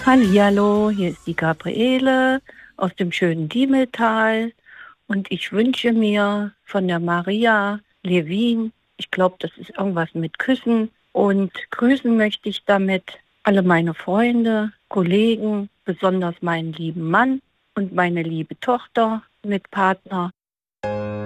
Hallihallo, hier ist die Gabriele aus dem schönen Diemeltal und ich wünsche mir von der Maria Levin, ich glaube, das ist irgendwas mit Küssen, und grüßen möchte ich damit alle meine Freunde, Kollegen, besonders meinen lieben Mann und meine liebe Tochter mit Partner